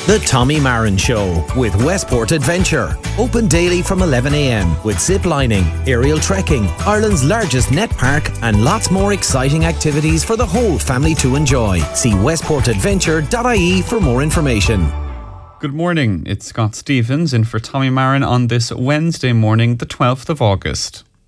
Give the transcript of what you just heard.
The Tommy Marin Show with Westport Adventure. Open daily from 11 a.m. with zip lining, aerial trekking, Ireland's largest net park, and lots more exciting activities for the whole family to enjoy. See westportadventure.ie for more information. Good morning, it's Scott Stevens in for Tommy Marin on this Wednesday morning, the 12th of August.